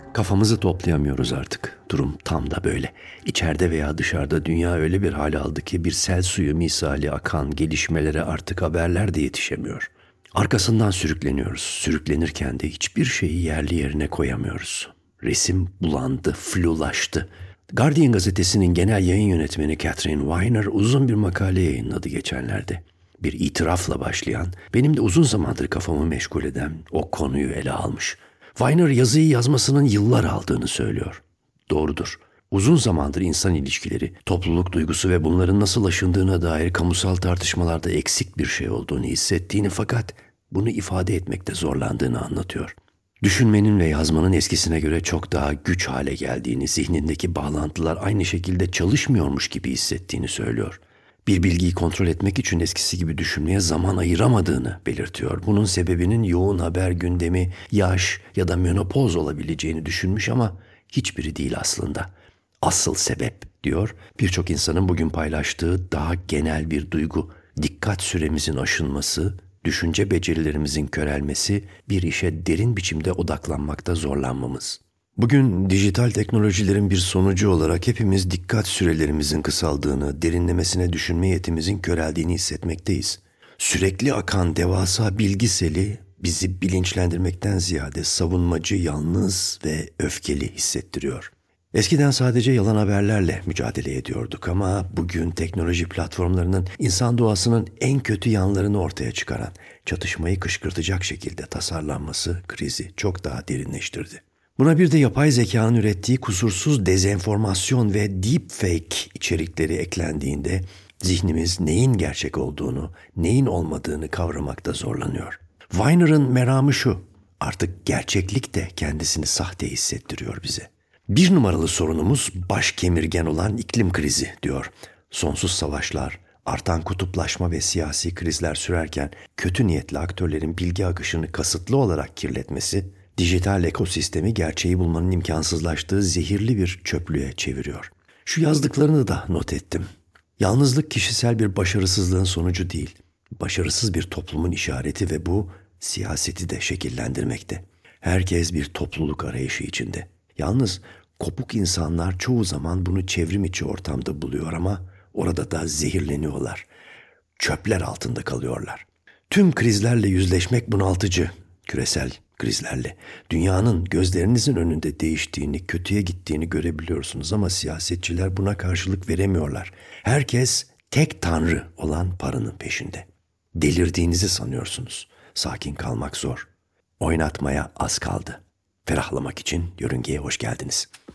Kafamızı toplayamıyoruz artık. Durum tam da böyle. İçeride veya dışarıda dünya öyle bir hal aldı ki bir sel suyu misali akan gelişmelere artık haberler de yetişemiyor. Arkasından sürükleniyoruz. Sürüklenirken de hiçbir şeyi yerli yerine koyamıyoruz. Resim bulandı, flulaştı. Guardian gazetesinin genel yayın yönetmeni Catherine Weiner uzun bir makale yayınladı geçenlerde. Bir itirafla başlayan, benim de uzun zamandır kafamı meşgul eden o konuyu ele almış. Weiner yazıyı yazmasının yıllar aldığını söylüyor. Doğrudur. Uzun zamandır insan ilişkileri, topluluk duygusu ve bunların nasıl aşındığına dair kamusal tartışmalarda eksik bir şey olduğunu hissettiğini fakat bunu ifade etmekte zorlandığını anlatıyor. Düşünmenin ve yazmanın eskisine göre çok daha güç hale geldiğini, zihnindeki bağlantılar aynı şekilde çalışmıyormuş gibi hissettiğini söylüyor. Bir bilgiyi kontrol etmek için eskisi gibi düşünmeye zaman ayıramadığını belirtiyor. Bunun sebebinin yoğun haber gündemi, yaş ya da menopoz olabileceğini düşünmüş ama hiçbiri değil aslında. Asıl sebep, diyor, birçok insanın bugün paylaştığı daha genel bir duygu. Dikkat süremizin aşınması, düşünce becerilerimizin körelmesi, bir işe derin biçimde odaklanmakta zorlanmamız. Bugün dijital teknolojilerin bir sonucu olarak hepimiz dikkat sürelerimizin kısaldığını, derinlemesine düşünme yetimizin köreldiğini hissetmekteyiz. Sürekli akan devasa bilgi seli bizi bilinçlendirmekten ziyade savunmacı, yalnız ve öfkeli hissettiriyor. Eskiden sadece yalan haberlerle mücadele ediyorduk ama bugün teknoloji platformlarının insan doğasının en kötü yanlarını ortaya çıkaran, çatışmayı kışkırtacak şekilde tasarlanması krizi çok daha derinleştirdi. Buna bir de yapay zekanın ürettiği kusursuz dezenformasyon ve deepfake içerikleri eklendiğinde zihnimiz neyin gerçek olduğunu, neyin olmadığını kavramakta zorlanıyor. Weiner'ın meramı şu, artık gerçeklik de kendisini sahte hissettiriyor bize. Bir numaralı sorunumuz baş kemirgen olan iklim krizi, diyor. Sonsuz savaşlar, artan kutuplaşma ve siyasi krizler sürerken kötü niyetli aktörlerin bilgi akışını kasıtlı olarak kirletmesi, dijital ekosistemi gerçeği bulmanın imkansızlaştığı zehirli bir çöplüğe çeviriyor. Şu yazdıklarını da not ettim. Yalnızlık kişisel bir başarısızlığın sonucu değil, başarısız bir toplumun işareti ve bu siyaseti de şekillendirmekte. Herkes bir topluluk arayışı içinde. Yalnız kopuk insanlar çoğu zaman bunu çevrim içi ortamda buluyor ama orada da zehirleniyorlar. Çöpler altında kalıyorlar. Tüm krizlerle yüzleşmek bunaltıcı. Küresel krizlerle. Dünyanın gözlerinizin önünde değiştiğini, kötüye gittiğini görebiliyorsunuz ama siyasetçiler buna karşılık veremiyorlar. Herkes tek tanrı olan paranın peşinde. Delirdiğinizi sanıyorsunuz. Sakin kalmak zor. Oynatmaya az kaldı. Ferahlamak için yörüngeye hoş geldiniz.